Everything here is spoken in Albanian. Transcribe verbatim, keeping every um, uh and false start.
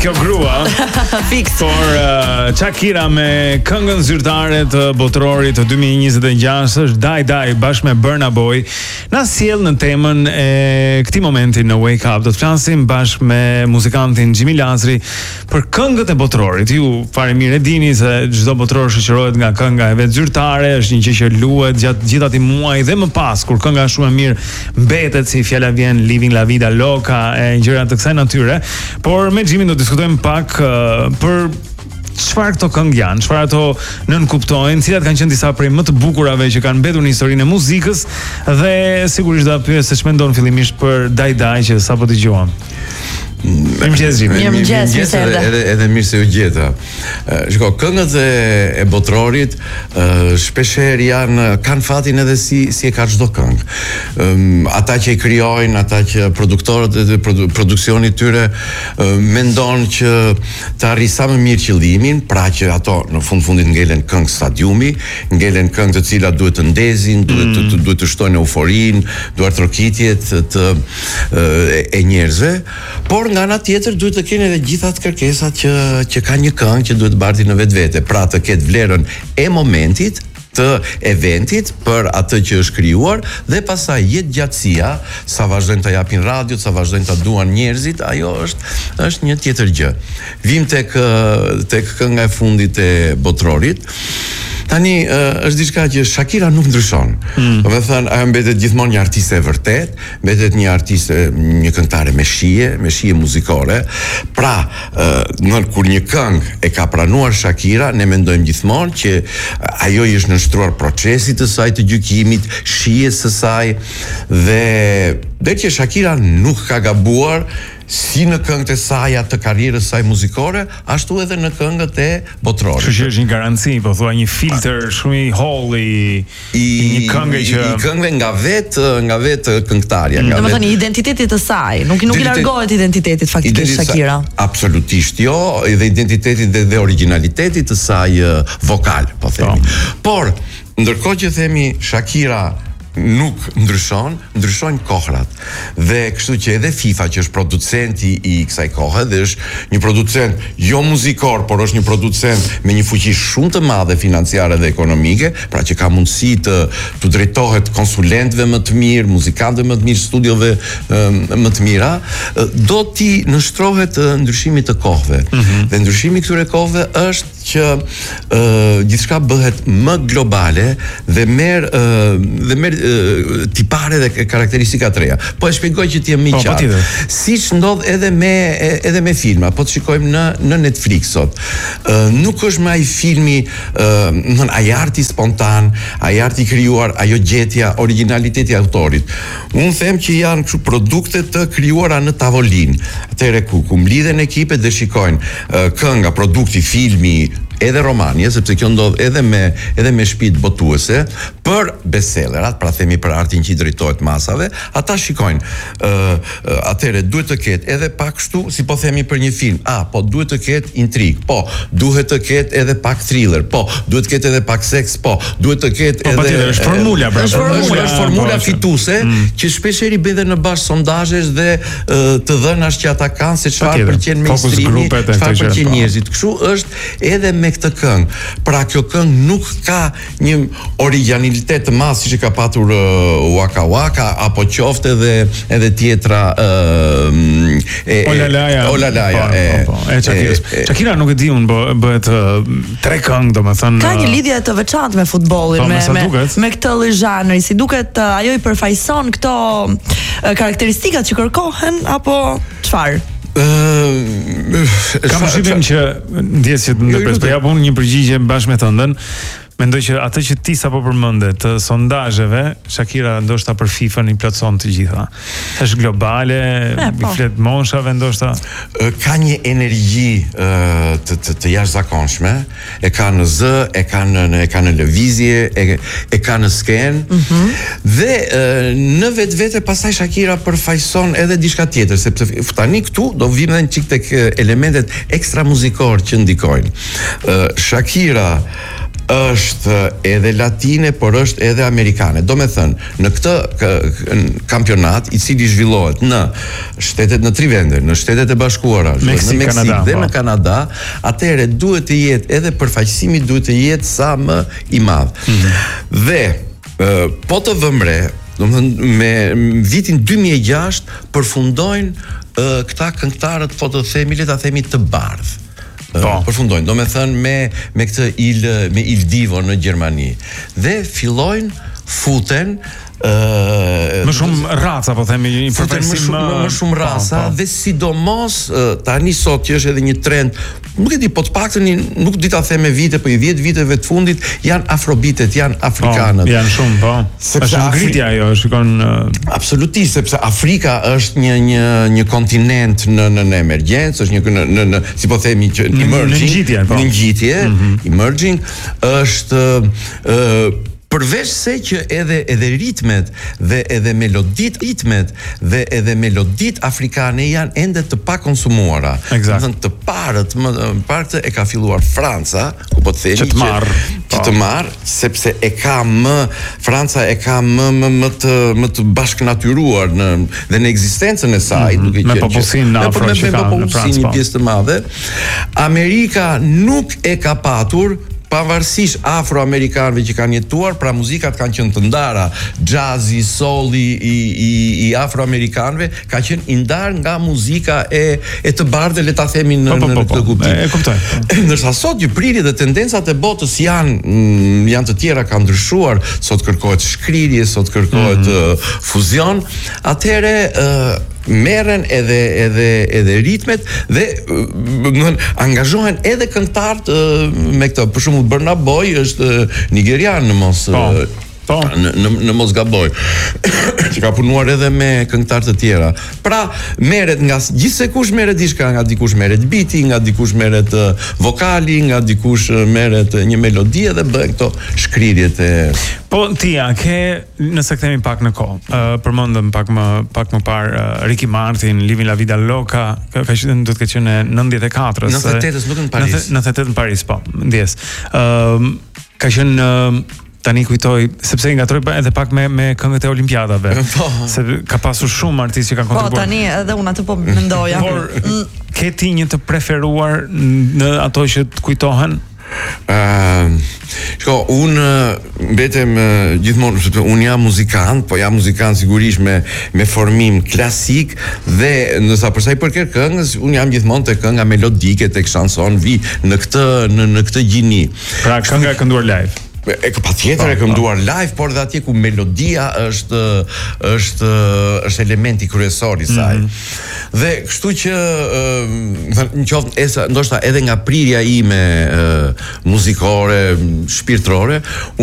kjo grua. Fix. Por uh, Shakira me këngën zyrtare të botërorit të dy mijë e njëzet e gjashtë është Die Die bashkë me Burna Boy. Na sjell në temën e këtij momenti në Wake Up. Do të flasim bashkë me muzikantin Xhimi Lazri për këngët e botërorit. Ju fare mirë e dini se çdo botëror shoqërohet nga kënga e vet zyrtare, është një gjë që luhet gjatë gjithë atij muaji dhe më pas kur kënga është shumë e mirë mbetet si fjala vjen Living la Vida Loca e gjëra të kësaj natyre. Por me Xhimin do të diskutojmë pak uh, për çfarë këto këngë janë, çfarë ato nën kuptojnë, cilat kanë qenë disa prej më të bukurave që kanë mbetur në historinë e muzikës dhe sigurisht do ta pyes se ç'mendon fillimisht për Die Die që sapo dëgjuam. Mirëmëngjes Xhimi. Mirëmëngjes, edhe edhe edhe mirë se u gjeta. Shiko, këngët e, e botrorit shpeshherë janë kanë fatin edhe si si e ka çdo këngë. Um, ata që i krijojnë, ata që produktorët e produ, produksionit tyre uh, mendon që të arrijë sa më mirë qëllimin, pra që ato në fund fundit ngelen këngë stadiumi, ngelen këngë të cilat duhet të ndezin, duhet të, të duhet të shtojnë euforinë, duhet trokitjet të, të uh, e njerëzve, por nga ana tjetër duhet të kenë edhe gjithë ato kërkesat që që ka një këngë që duhet bardhi në vetvete, pra të ketë vlerën e momentit, të eventit për atë që është krijuar dhe pastaj jetë gjatësia, sa vazhdojnë të japin radiot, sa vazhdojnë të duan njerëzit, ajo është është një tjetër gjë. Vim tek tek kënga e fundit e botrorit. Tani uh, është diçka që Shakira nuk ndryshon. Mm. Do të thënë, ajo mbetet gjithmonë një artiste e vërtet, mbetet një artiste, një këngëtare me shije, me shije muzikore. Pra, uh, në kur një këngë e ka pranuar Shakira, ne mendojmë gjithmonë që ajo i është nënshtruar procesit të saj të gjykimit, shijes së saj dhe dhe që Shakira nuk ka gabuar si në këngët e saj të karrierës saj muzikore, ashtu edhe në këngët e botrorit. Kështu që është një garanci, po thua një filter shumë i holl i, i një këngë që i këngëve nga vetë nga vetë këngëtarja, nga vetë. Domethënë identitetit të saj, nuk nuk i largohet identitetit faktikisht Shakira. Absolutisht jo, edhe identitetit dhe, dhe originalitetit të saj vokal, po themi. Por, ndërkohë që themi Shakira nuk ndryshon, ndryshojnë kohrat. Dhe kështu që edhe FIFA që është producenti i kësaj kohe dhe është një producent jo muzikor, por është një producent me një fuqi shumë të madhe financiare dhe ekonomike, pra që ka mundësi të të drejtohet konsulentëve më të mirë, muzikantëve më të mirë, studiove më të mira, do t'i nështrohet ndryshimit të kohëve. Mm-hmm. Dhe ndryshimi këtyre kohëve është që uh, gjithçka bëhet më globale dhe merr uh, dhe merr uh, tipare dhe karakteristika të reja. Po e shpjegoj që të jem më i qartë. Siç ndodh edhe me edhe me filma, po të shikojmë në në Netflix sot. Uh, nuk është më ai filmi, uh, në ai arti spontan, ai arti krijuar, ajo gjetja, originaliteti i autorit. Unë them që janë kështu produkte të krijuara në tavolinë. Atëherë ku ku mlidhen ekipet dhe shikojnë uh, kënga, produkti, filmi, edhe romani, sepse kjo ndodh edhe me edhe me shtëpitë botuese për bestsellerat, pra themi për artin që i drejtohet masave, ata shikojnë, ë uh, atëre duhet të ketë edhe pak kështu, si po themi për një film, a, po duhet të ketë intrig, po, duhet të ketë edhe pak thriller, po, duhet të ketë edhe pak seks, po, duhet të ketë po, edhe është formula, pra, është formula, është formula fituese mm. që shpeshherë i bëhen në bash sondazhesh dhe uh, të dhënash që ata kanë se çfarë pëlqen mainstreami, çfarë pëlqen njerëzit. Kështu është edhe me këtë këngë. Pra kjo këngë nuk ka një originalitet të madh siç e ka patur uh, Waka Waka apo qoftë edhe edhe tjetra uh, e Olalaja. Olalaja. E Shakira. Shakira nuk e di unë, bëhet uh, tre këngë, domethënë. Ka një lidhje të veçantë me futbollin, me me, me këtë lloj zhanri, si duket uh, ajo i përfaqëson këto uh, karakteristikat që kërkohen apo çfarë? Uh, Kam shqipen që ndjes që të ndërpres, po jap unë një përgjigje bashkë me të ndën. Mendoj që atë që ti sapo përmende të sondazheve, Shakira ndoshta për FIFA-n i plotson të gjitha. Është globale, i flet moshave ndoshta. Ka një energji uh, të, të, të jashtëzakonshme, e ka në zë, e ka në e ka në lëvizje, e, e ka në sken. Mm-hmm. Dhe uh, në vetvete pastaj Shakira përfaqëson edhe diçka tjetër, sepse tani këtu do vim edhe çik tek elementet ekstra muzikor që ndikojnë. Uh, Shakira është edhe latine, por është edhe amerikane. Do me thënë, në këtë kampionat, i cili zhvillohet në shtetet, në tri vende, në shtetet e bashkuara, Meksik, në Meksik Kanada, dhe po. në Kanada, atëherë duhet të jetë edhe përfaqësimi duhet të jetë sa më i madh. Mm-hmm. Dhe uh, po të vëmre, domethënë me vitin dy mijë e gjashtë përfundojnë uh, këta këngëtarët, po të themi, le ta themi të bardhë. Po. Përfundojnë, do me thënë me, me këtë il, me il divo në Gjermani. Dhe fillojnë futen Uh, më shumë raca, po themi, një përfaqësim më, më, më shumë raca, pa, pa. Dhe sidomos uh, tani sot që është edhe një trend, nuk e di, po të paktën nuk di ta them me vite, po i dhjetë viteve të fundit janë afrobitet, janë afrikanët. Po, janë shumë, po. Është ngritja ajo, shikon uh... absolutisht, sepse Afrika është një një një kontinent në në, në emergjencë, është një në, në, në si po themi që emerging, në ngjitje, po. Në ngjitje, mm-hmm. emerging është uh, përveç se që edhe edhe ritmet dhe edhe melodit ritmet dhe edhe melodit afrikane janë ende të pakonsumuara. Exact. Të parët, më parë e ka filluar Franca, ku po të themi që të marr, që të marr, sepse e ka më Franca e ka më më më të më të bashkënatyruar në dhe në ekzistencën e saj, mm-hmm. duke qenë me popullsinë afro që ka në Francë, një pjesë të madhe. Amerika nuk e ka patur, pavarësisht afroamerikanëve që kanë jetuar, pra muzikat kanë qenë të ndara, jazzi, soulli i, i, i afroamerikanëve ka qenë i ndar nga muzika e, e të bardhë, le ta themi në, po, po, në këtë kuptim. E kuptoj. Ndërsa sot gjyprirje dhe tendencat e botës janë mm, janë të tjera, kanë ndryshuar, sot kërkohet shkrirje, sot kërkohet mm-hmm. uh, fuzion, atëherë uh, merren edhe edhe edhe ritmet dhe do të angazhohen edhe këngëtarët me këtë. Për shembull Burna Boy është nigerian në mos po, po. në, në, në mos gaboj që ka punuar edhe me këngëtarë të tjera. Pra merret nga gjithsekush merret diçka, nga dikush merret biti, nga dikush merret uh, vokali, nga dikush uh, merret uh, një melodi dhe bëhen këto shkrirjet e. Po Tia, ke, nëse kthehemi pak në kohë, uh, përmendëm pak më pak më parë uh, Ricky Martin, Living La Vida Loca, ka qenë duhet të ketë qenë nëntëdhjetë e katër, nëntëdhjetë e tetës nuk në Paris. nëntëdhjetë e tetë në Paris, po, ndjes. Ëm uh, ka qenë uh, tani kujtoj, sepse i ngatroj edhe pak me me këngët e olimpiadave. Po. Se ka pasur shumë artistë që kanë kontribuar. Po tani edhe unë atë po mendoja. Por ke ti një të preferuar në ato që të kujtohen? Uh, shko, unë mbetem uh, gjithmonë, sepse unë jam muzikant, po jam muzikant sigurisht me, me formim klasik dhe nësa përsa i përket këngës, unë jam gjithmonë të kënga melodike, të këshanson, vi në këtë, në, në këtë gjini. Pra kënga e kënduar live? E ka patjetër e kënduar live, por dhe atje ku melodia është është është elementi kryesor i saj. Mm-hmm. Dhe kështu që në qoftë esa ndoshta edhe nga prirja ime uh, muzikore, shpirtërore,